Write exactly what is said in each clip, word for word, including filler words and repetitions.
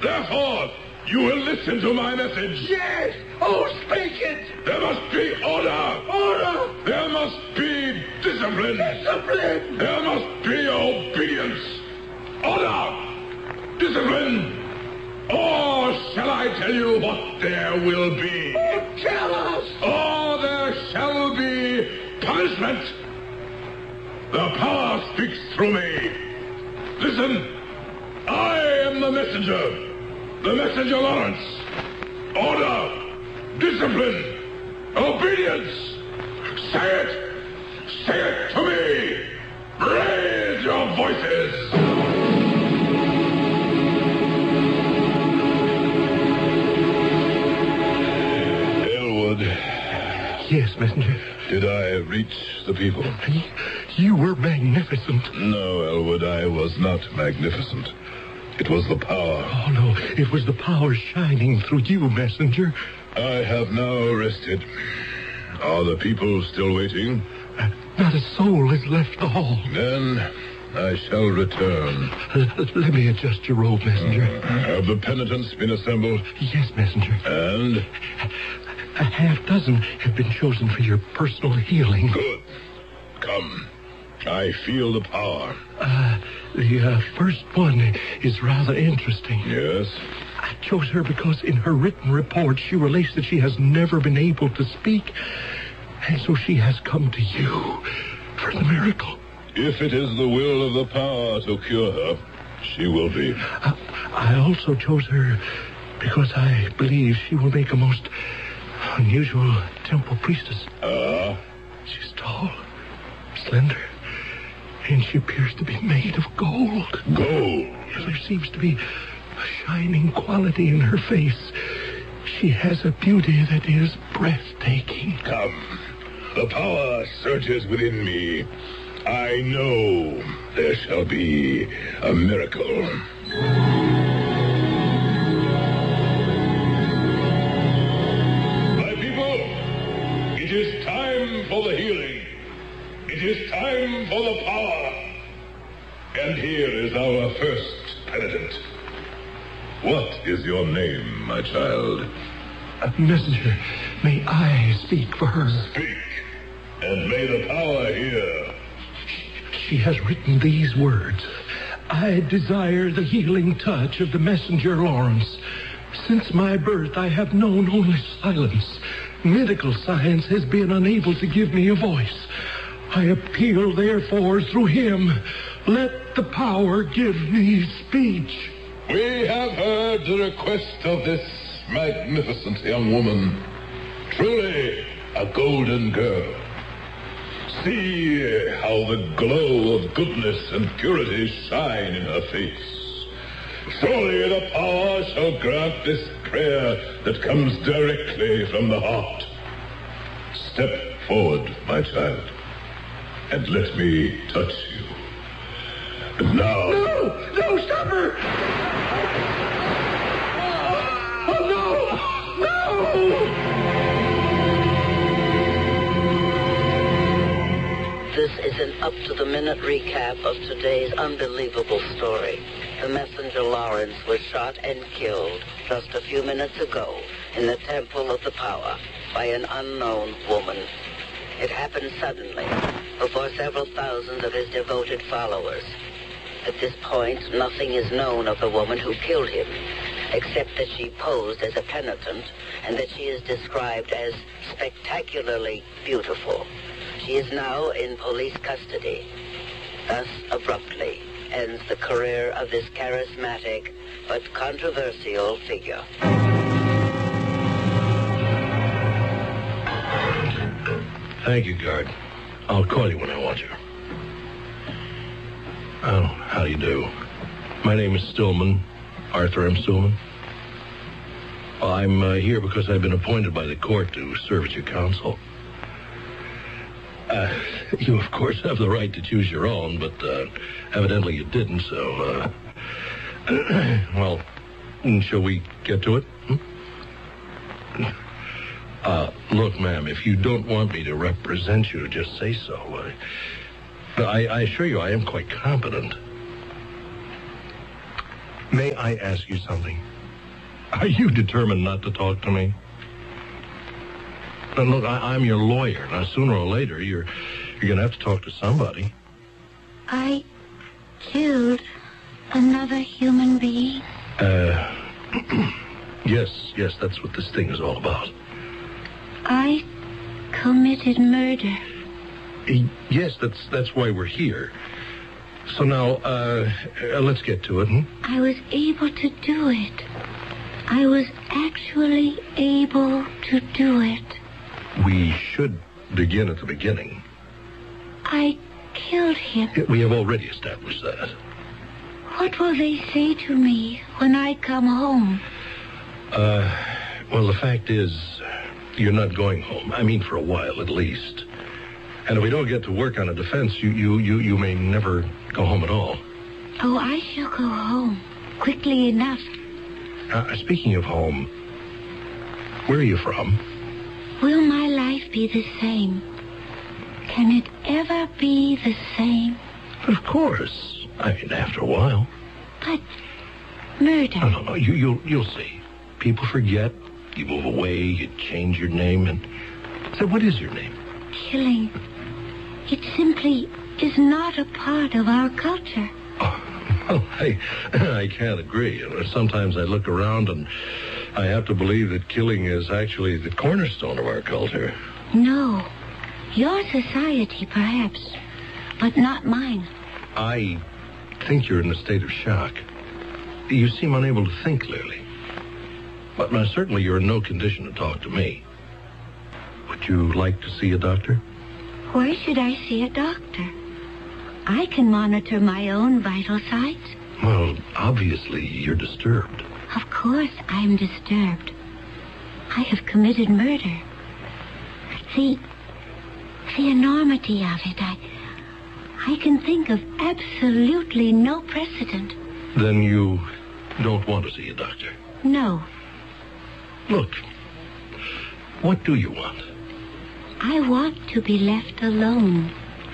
Therefore, you will listen to my message. Yes! Oh, speak it! There must be order! Order! There must be discipline! Discipline! There must be obedience! Order! Discipline! Or shall I tell you what there will be? Oh, tell us! Or there shall be punishment! The power speaks through me. Listen, I am the messenger. The messenger Lawrence. Order, discipline, obedience. Say it. Say it to me. Raise your voices. Elwood. Yes, messenger. Did I reach the people? You were magnificent. No, Elwood, I was not magnificent. It was the power. Oh, no, it was the power shining through you, messenger. I have now rested. Are the people still waiting? Uh, not a soul has left the hall. Then I shall return. L- let me adjust your robe, messenger. Uh, have the penitents been assembled? Yes, messenger. And? A half dozen have been chosen for your personal healing. Good. Come. I feel the power. Uh, the uh, first one is rather interesting. Yes? I chose her because in her written report she relates that she has never been able to speak. And so she has come to you for the miracle. If it is the will of the power to cure her, she will be. Uh, I also chose her because I believe she will make a most unusual temple priestess. Ah? Uh, She's tall, slender, and she appears to be made of gold. Gold? There seems to be a shining quality in her face. She has a beauty that is breathtaking. Come. The power surges within me. I know there shall be a miracle. My people, it is time for the healing. It is time for the power. And here is our first penitent. What is your name, my child? Uh, messenger, may I speak for her? Speak, and may the power hear. She has written these words. I desire the healing touch of the messenger Lawrence. Since my birth, I have known only silence. Medical science has been unable to give me a voice. I appeal, therefore, through him. Let the power give me speech. We have heard the request of this magnificent young woman. Truly, a golden girl. See how the glow of goodness and purity shine in her face. Surely the power shall grant this prayer that comes directly from the heart. Step forward, my child, and let me touch you. And now... No! No, stop her! Oh, no! No! This is an up-to-the-minute recap of today's unbelievable story. The messenger Lawrence was shot and killed just a few minutes ago in the Temple of the Power by an unknown woman. It happened suddenly, before several thousands of his devoted followers. At this point, nothing is known of the woman who killed him, except that she posed as a penitent and that she is described as spectacularly beautiful. She is now in police custody. Thus, abruptly, ends the career of this charismatic but controversial figure. Thank you, guard. I'll call you when I want you. Oh, how do you do? My name is Stillman, Arthur M. Stillman. Well, I'm uh, here because I've been appointed by the court to serve as your counsel. Uh, you, of course, have the right to choose your own, but uh, evidently you didn't, so, uh... well, shall we get to it? Hmm? Uh, look, ma'am, if you don't want me to represent you, just say so. Uh, I, I assure you I am quite competent. May I ask you something? Are you determined not to talk to me? Now, look, I, I'm your lawyer. Now, sooner or later, you're you're going to have to talk to somebody. I killed another human being. Uh, yes, yes, that's what this thing is all about. I committed murder. Uh, yes, that's that's why we're here. So now, uh, uh, let's get to it. Hmm? I was able to do it. I was actually able to do it. We should begin at the beginning. I killed him. We have already established that. What will they say to me when I come home? Uh, well, the fact is, you're not going home. I mean, for a while at least. And if we don't get to work on a defense, you, you, you, you may never go home at all. Oh, I shall go home quickly enough. Uh, speaking of home, where are you from? Will my life be the same? Can it ever be the same? Of course. I mean, after a while. But murder... No, no, no. You, you'll, you'll see. People forget. You move away. You change your name. And so, what is your name? Killing. It simply is not a part of our culture. Oh, well, I, I can't agree. You know, sometimes I look around and I have to believe that killing is actually the cornerstone of our culture. No. Your society, perhaps, but not mine. I think you're in a state of shock. You seem unable to think clearly. But now, certainly you're in no condition to talk to me. Would you like to see a doctor? Where should I see a doctor? I can monitor my own vital signs. Well, obviously you're disturbed. Of course I'm disturbed. I have committed murder. The, the enormity of it, I, I can think of absolutely no precedent. Then you don't want to see a doctor? No. Look, what do you want? I want to be left alone.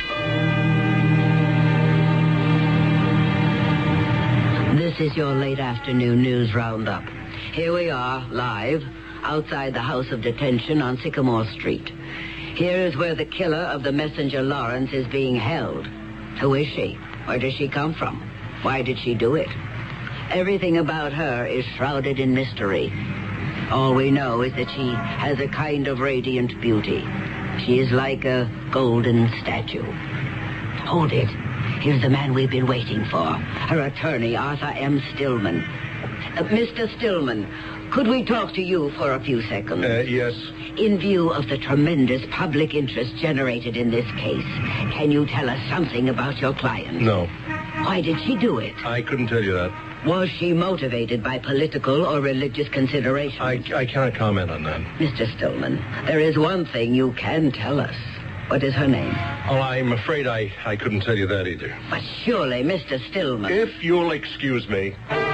This is your late afternoon news roundup. Here we are, live, outside the House of Detention on Sycamore Street. Here is where the killer of the messenger Lawrence is being held. Who is she? Where does she come from? Why did she do it? Everything about her is shrouded in mystery. All we know is that she has a kind of radiant beauty. She is like a golden statue. Hold it. Here's the man we've been waiting for. Her attorney, Arthur M. Stillman. Uh, Mister Stillman, could we talk to you for a few seconds? Uh, yes. In view of the tremendous public interest generated in this case, can you tell us something about your client? No. Why did she do it? I couldn't tell you that. Was she motivated by political or religious considerations? I, I can't comment on that. Mister Stillman, there is one thing you can tell us. What is her name? Oh, I'm afraid I, I couldn't tell you that either. But surely, Mister Stillman... If you'll excuse me.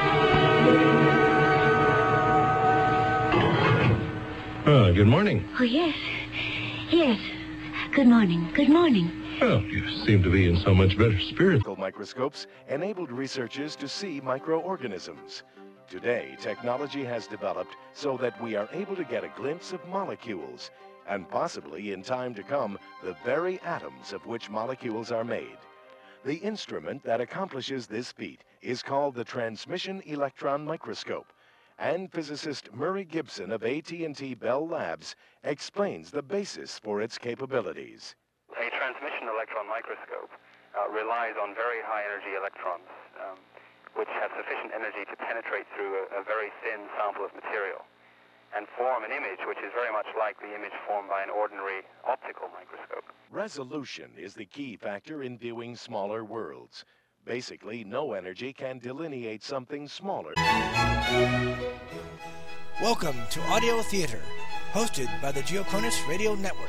Oh, good morning. Oh, yes. Yes. Good morning. Good morning. Well, you seem to be in so much better spirits. Microscopes enabled researchers to see microorganisms. Today, technology has developed so that we are able to get a glimpse of molecules, and possibly, in time to come, the very atoms of which molecules are made. The instrument that accomplishes this feat is called the Transmission Electron Microscope, and physicist Murray Gibson of A T and T Bell Labs explains the basis for its capabilities. A transmission electron microscope uh, relies on very high-energy electrons, um, which have sufficient energy to penetrate through a, a very thin sample of material and form an image which is very much like the image formed by an ordinary optical microscope. Resolution is the key factor in viewing smaller worlds. Basically, no energy can delineate something smaller. Welcome to Audio Theater, hosted by the Geoconus Radio Network.